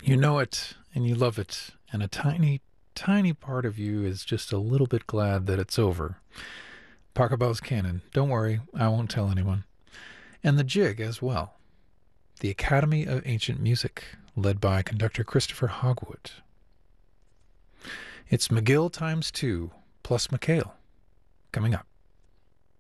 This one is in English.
You know it and you love it, and a tiny, tiny part of you is just a little bit glad that it's over. Pachelbel's canon. Don't worry, I won't tell anyone. And the jig as well. The Academy of Ancient Music, led by conductor Christopher Hogwood. It's McGill times two, plus McHale, coming up.